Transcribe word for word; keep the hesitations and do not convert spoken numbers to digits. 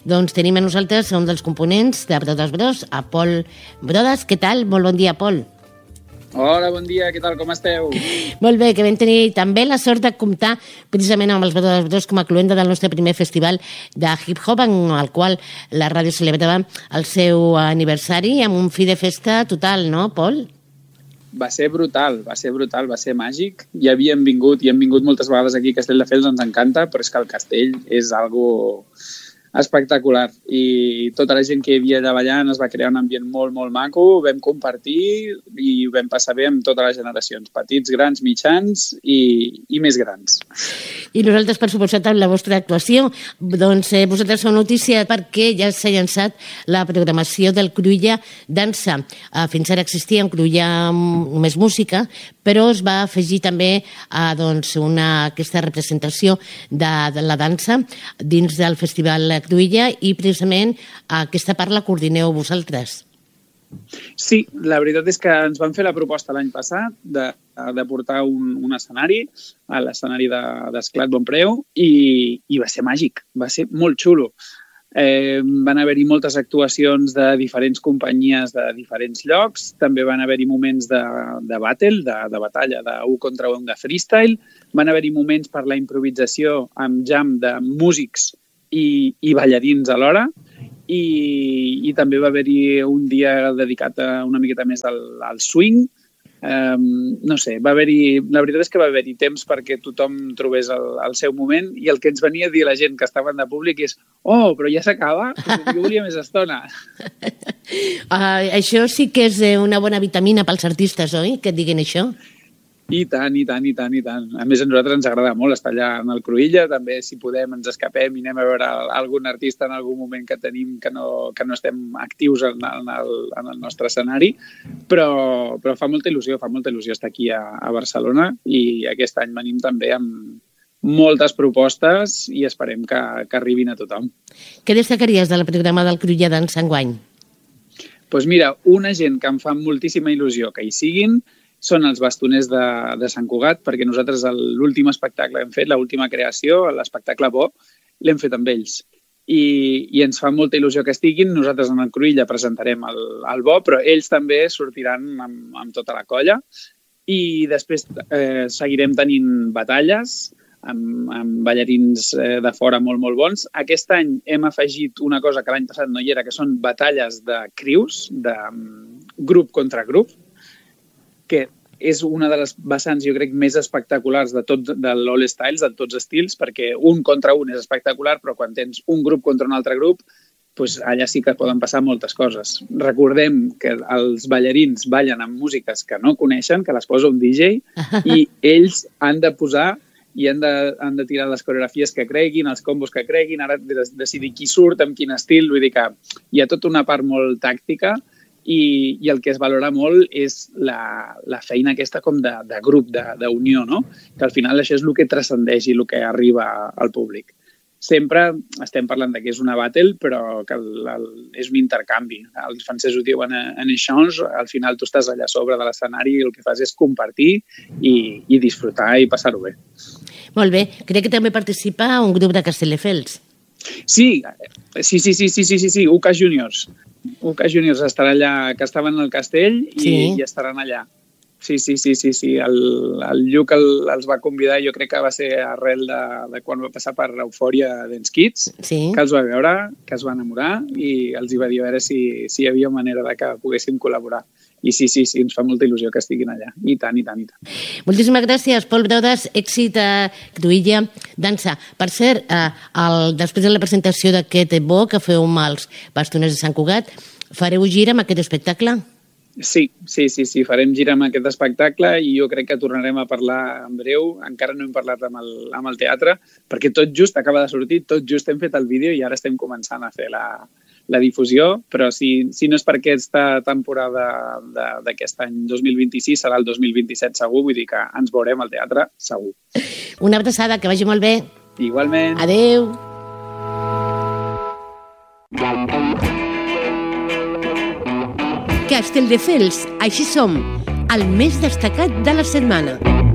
doncs tenim a nosaltres un dels components de Brodes Bros, a Pol Brodes. Què tal? Molt bon dia, Pol. Hola, bon dia, què tal, com esteu? Molt bé, que vam tenir també la sort de comptar precisament amb els Brodes Bros com a cluenda del nostre primer festival de hip-hop, en el qual la ràdio celebrava el seu aniversari amb un fi de festa total, no, Pol? Va ser brutal, va ser brutal, va ser màgic. Ja havíem vingut i hem vingut moltes vegades aquí a Castelldefels, ens encanta, però és que el castell és algo espectacular. I tota la gent que hi havia allà ballant es va crear un ambient molt, molt maco, vam compartir i ho vam passar bé amb totes les generacions, petits, grans, mitjans i, i més grans. I nosaltres, per suposat, amb la vostra actuació, doncs eh, vosaltres sou notícia perquè ja s'ha llançat la programació del Cruïlla Dansa. Eh, fins ara existia en Cruïlla només música, però es va afegir també eh, doncs, una, aquesta representació de, de la dansa dins del Festival Cruïlla i precisament aquesta part la coordineu vosaltres. Sí, la veritat és que ens van fer la proposta l'any passat de, de portar un, un escenari, a l'escenari d'Esclat Bonpreu, i, i va ser màgic, va ser molt xulo. Eh, van haver-hi moltes actuacions de diferents companyies de diferents llocs, també van haver-hi moments de, de battle, de, de batalla, d'un contra un de freestyle, van haver-hi moments per la improvisació amb jam de músics i, i ballarins alhora, i, i també va haver-hi un dia dedicat a una miqueta més al, al swing. Um, no sé, va haver-hi, la veritat és que va haver-hi temps perquè tothom trobés el, el seu moment, i el que ens venia a dir la gent que estaven de públic és: oh, però ja s'acaba? Jo volia més estona. Uh, això sí que és una bona vitamina pels artistes, oi? Que et diguin això. I tant, i tant, i tant, i tant. A més, a nosaltres ens agrada molt estar allà en el Cruïlla. També, si podem, ens escapem i anem a veure algun artista en algun moment que tenim que no, que no estem actius en el, en el nostre escenari. Però, però fa molta il·lusió, fa molta il·lusió estar aquí a, a Barcelona, i aquest any venim també amb moltes propostes i esperem que, que arribin a tothom. Què destacaries de la programa del Cruïlla Dansa enguany? Doncs pues mira, una gent que em fa moltíssima il·lusió que hi siguin són els bastoners de, de Sant Cugat, perquè nosaltres l'últim espectacle que hem fet, l'última creació, l'espectacle Bo, l'hem fet amb ells. I, i ens fa molta il·lusió que estiguin. Nosaltres en el Cruïlla presentarem el, el Bo, però ells també sortiran amb, amb tota la colla. I després eh, seguirem tenint batalles amb, amb ballarins eh, de fora molt, molt bons. Aquest any hem afegit una cosa que l'any passat no hi era, que són batalles de crius, de um, grup contra grup, que és una de les vessants, jo crec, més espectaculars de tot, de l'All Styles, de tots estils, perquè un contra un és espectacular, però quan tens un grup contra un altre grup, doncs allà sí que poden passar moltes coses. Recordem que els ballarins ballen amb músiques que no coneixen, que les posa un D J, i ells han de posar i han de, han de tirar les coreografies que creguin, els combos que creguin, ara de decidir qui surt, amb quin estil. Vull dir que hi ha tota una part molt tàctica, I, i el que es valora molt és la, la feina aquesta com de, de grup, d'unió, no? Que al final això és el que transcendeix i el que arriba al públic. Sempre estem parlant de que és una battle, però que el, el, és un intercanvi. Els francesos ho diuen en échange, al final tu estàs allà sobre de l'escenari i el que fas és compartir i, i disfrutar i passar-ho bé. Molt bé. Crec que també participa un grup de Castelldefels. Sí, sí, sí, sí, sí, sí, sí, sí. U C A Juniors. U C A Juniors estarà allà, que estaven al castell i, sí. i estaran allà. Sí, sí, sí, sí, sí. El, el Lluc el, els va convidar, jo crec que va ser arrel de, de quan va passar per l'Eufòria Dance Kids, sí. que els va veure, que es va enamorar i els hi va dir a veure si, si hi havia manera de que poguéssim col·laborar. I sí, sí, sí, ens fa molta il·lusió que estiguin allà. I tant, i tant, i tant. Moltíssimes gràcies, Pol Brodes. Èxit a Cruïlla Dansa. Per cert, eh, el, després de la presentació d'aquest Bo que feu amb els bastoners de Sant Cugat, fareu gira amb aquest espectacle? Sí, sí, sí, sí, farem gira amb aquest espectacle i jo crec que tornarem a parlar en breu. Encara no hem parlat amb el, amb el teatre, perquè tot just acaba de sortir, tot just hem fet el vídeo i ara estem començant a fer la, la difusió, però si, si no és per aquesta temporada d'aquest any dos mil vint-i-sis, serà el dos mil vint-i-set segur, vull dir que ens veurem al teatre segur. Una abraçada, que vagi molt bé. Igualment. Adéu. Castelldefels, així som, el més destacat de la setmana.